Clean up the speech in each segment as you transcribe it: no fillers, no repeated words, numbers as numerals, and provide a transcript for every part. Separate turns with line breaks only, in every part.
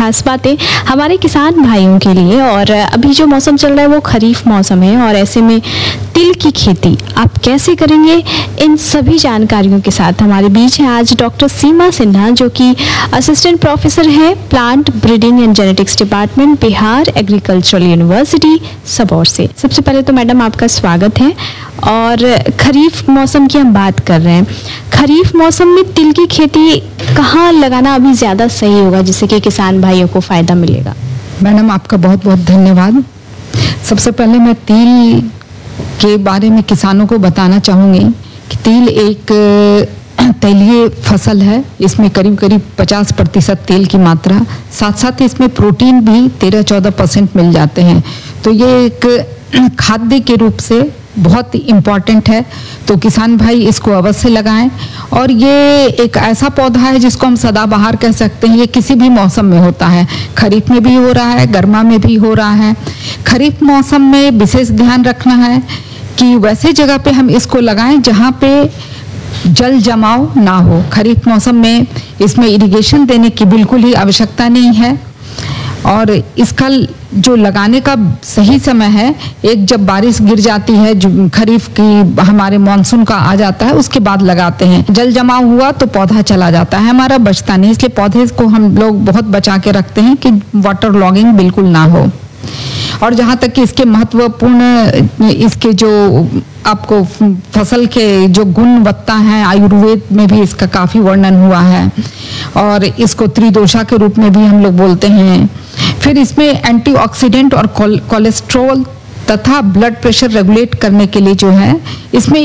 खास बातें हमारे किसान भाइयों के लिए। और अभी जो मौसम चल रहा है वो खरीफ मौसम है और ऐसे में तिल की खेती आप कैसे करेंगे, इन सभी जानकारियों के साथ हमारे बीच है आज डॉक्टर सीमा सिन्हा, जो कि असिस्टेंट प्रोफेसर है plant breeding and genetics department, Bihar agricultural university Sabour से। सबसे पहले तो मैडम आपका स्वागत है। और खरीफ मौसम की हम बात कर रहे हैं, खरीफ मौसम में तिल की खेती कहाँ लगाना अभी ज़्यादा सही होगा जिससे कि किसान भाइयों को फ़ायदा मिलेगा?
मैडम आपका बहुत बहुत धन्यवाद। सबसे पहले मैं तिल के बारे में किसानों को बताना चाहूँगी कि तिल एक तेलीय फसल है। इसमें करीब करीब 50% तेल की मात्रा, साथ साथ इसमें प्रोटीन भी 13-14% मिल जाते हैं। तो ये एक खाद्य के रूप से बहुत इम्पॉर्टेंट है, तो किसान भाई इसको अवश्य लगाएं। और ये एक ऐसा पौधा है जिसको हम सदाबहार कह सकते हैं। ये किसी भी मौसम में होता है, खरीफ में भी हो रहा है, गर्मा में भी हो रहा है। खरीफ मौसम में विशेष ध्यान रखना है कि वैसे जगह पे हम इसको लगाएं जहाँ पे जल जमाव ना हो। खरीफ मौसम में इसमें इरिगेशन देने की बिल्कुल ही आवश्यकता नहीं है। और इसका जो लगाने का सही समय है, एक जब बारिश गिर जाती है, जो खरीफ की हमारे मानसून का आ जाता है, उसके बाद लगाते हैं। जल जमाव हुआ तो पौधा चला जाता है, हमारा बचता नहीं। इसलिए पौधे को हम लोग बहुत बचा के रखते हैं कि वाटर लॉगिंग बिल्कुल ना हो। और जहाँ तक कि इसके महत्वपूर्ण, इसके जो आपको फसल के जो गुणवत्ता है, आयुर्वेद में भी इसका काफ़ी वर्णन हुआ है और इसको त्रिदोषा के रूप में भी हम लोग बोलते हैं। फिर इसमें एंटीऑक्सीडेंट और कोलेस्ट्रॉल तथा ब्लड प्रेशर रेगुलेट करने के लिए जो है इसमें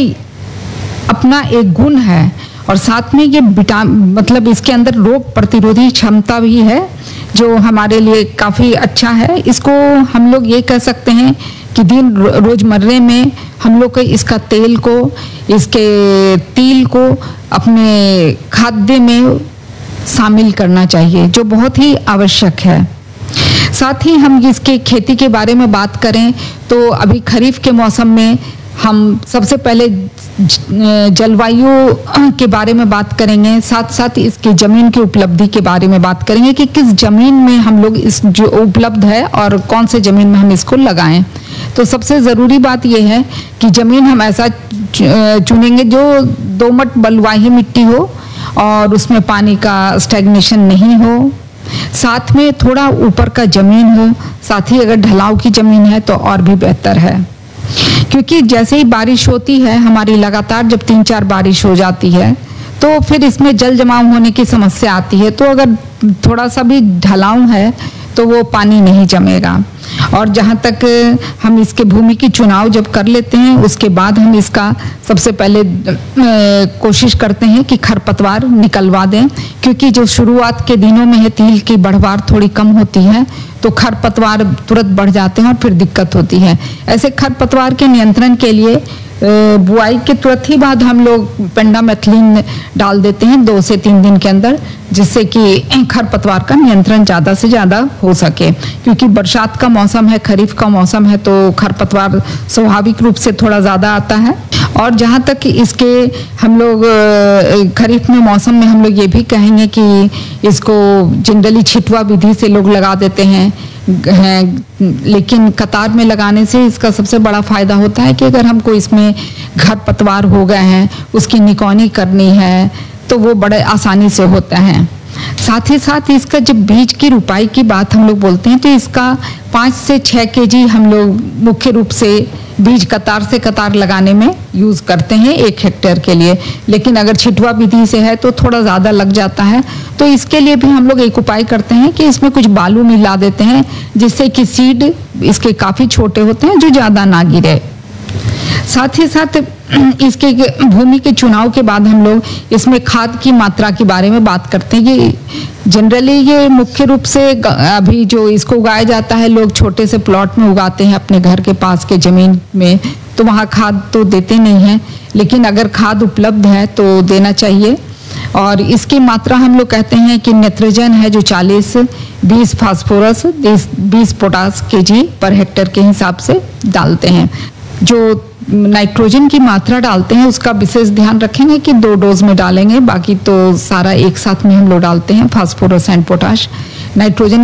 अपना एक गुण है। और साथ में ये मतलब इसके अंदर रोग प्रतिरोधी क्षमता भी है, जो हमारे लिए काफ़ी अच्छा है। इसको हम लोग ये कह सकते हैं कि दिन रोजमर्रे में हम लोग को इसका तेल को, इसके तिल को अपने खाद्य में शामिल करना चाहिए, जो बहुत ही आवश्यक है। साथ ही हम इसके खेती के बारे में बात करें तो अभी खरीफ के मौसम में हम सबसे पहले जलवायु के बारे में बात करेंगे, साथ साथ इसकी ज़मीन की उपलब्धि के बारे में बात करेंगे कि किस ज़मीन में हम लोग इस जो उपलब्ध है और कौन से ज़मीन में हम इसको लगाएं। तो सबसे ज़रूरी बात यह है कि ज़मीन हम ऐसा चुनेंगे जो दोमट बलुआही मिट्टी हो और उसमें पानी का स्टैग्नेशन नहीं हो, साथ में थोड़ा ऊपर का ज़मीन हो, साथ ही अगर ढलाव की ज़मीन है तो और भी बेहतर है। क्योंकि जैसे ही बारिश होती है हमारी, लगातार जब 3-4 बारिश हो जाती है तो फिर इसमें जल जमाव होने की समस्या आती है। तो अगर थोड़ा सा भी ढलाव है तो वो पानी नहीं जमेगा। और जहाँ तक हम इसके भूमि की चुनाव जब कर लेते हैं उसके बाद हम इसका सबसे पहले कोशिश करते हैं कि खरपतवार निकलवा दें, क्योंकि जो शुरुआत के दिनों में है तिल की बढ़वार थोड़ी कम होती है तो खरपतवार तुरंत बढ़ जाते हैं और फिर दिक्कत होती है। ऐसे खरपतवार के नियंत्रण के लिए बुआई के तुरंत ही बाद हम लोग पेंडामेथिलिन डाल देते हैं 2 से 3 दिन के अंदर, जिससे कि खरपतवार का नियंत्रण ज़्यादा से ज़्यादा हो सके। क्योंकि बरसात का मौसम है, खरीफ का मौसम है, तो खरपतवार स्वाभाविक रूप से थोड़ा ज़्यादा आता है। और जहाँ तक इसके हम लोग खरीफ में मौसम में हम लोग ये भी कहेंगे कि इसको जनरली छिटवा विधि से लोग लगा देते हैं, लेकिन कतार में लगाने से इसका सबसे बड़ा फायदा होता है कि अगर हमको इसमें खरपतवार हो गए हैं, उसकी निकौनी करनी है तो वो बड़े आसानी से होता है। साथ ही साथ इसका जब बीज की रुपाई की बात हम लोग बोलते हैं तो इसका 5 से 6 केजी हम लोग मुख्य रूप से बीज कतार से कतार लगाने में यूज़ करते हैं 1 हेक्टेयर के लिए। लेकिन अगर छिटवा विधि से है तो थोड़ा ज़्यादा लग जाता है। तो इसके लिए भी हम लोग एक उपाय करते हैं कि इसमें कुछ बालू मिला देते हैं, जिससे कि सीड इसके काफ़ी छोटे होते हैं जो ज़्यादा ना गिरे। साथ ही साथ इसके भूमि के चुनाव के बाद हम लोग इसमें खाद की मात्रा के बारे में बात करते हैं। ये जनरली ये मुख्य रूप से अभी जो इसको उगाया जाता है, लोग छोटे से प्लॉट में उगाते हैं अपने घर के पास के ज़मीन में, तो वहाँ खाद तो देते नहीं हैं, लेकिन अगर खाद उपलब्ध है तो देना चाहिए। और इसकी मात्रा हम लोग कहते हैं कि नाइट्रोजन है जो 40, 20 phosphorus, 20 potash KG per hectare के हिसाब से डालते हैं। जो नाइट्रोजन की मात्रा डालते हैं उसका विशेष ध्यान रखेंगे कि 2 डोज में डालेंगे, बाकी तो सारा एक साथ में हम लोग डालते हैं, फास्फोरस एंड पोटाश। नाइट्रोजन